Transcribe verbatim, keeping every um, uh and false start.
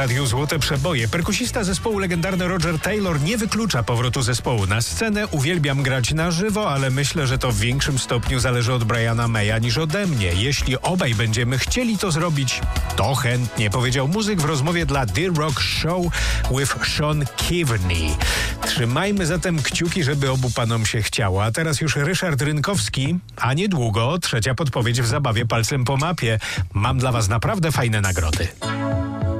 radiu Złote Przeboje. Perkusista zespołu legendarny Roger Taylor nie wyklucza powrotu zespołu na scenę. Uwielbiam grać na żywo, ale myślę, że to w większym stopniu zależy od Briana Maya niż ode mnie. Jeśli obaj będziemy chcieli to zrobić, to chętnie, powiedział muzyk w rozmowie dla The Rock Show with Sean Keaveney. Trzymajmy zatem kciuki, żeby obu panom się chciało. A teraz już Ryszard Rynkowski, a niedługo trzecia podpowiedź w zabawie palcem po mapie. Mam dla was naprawdę fajne nagrody.